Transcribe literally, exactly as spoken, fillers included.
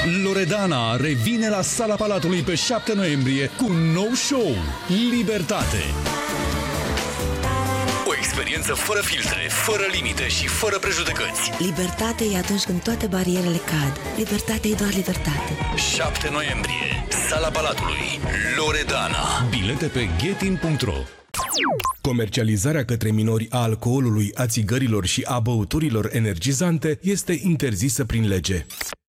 Loredana revine la Sala Palatului pe șapte noiembrie cu un nou show, Libertate. O experiență fără filtre, fără limite și fără prejudecăți. Libertate e atunci când toate barierele cad. Libertate e doar libertate. șapte noiembrie, Sala Palatului, Loredana. Bilete pe getin punct ro. Comercializarea către minori a alcoolului, a țigărilor și a băuturilor energizante este interzisă prin lege.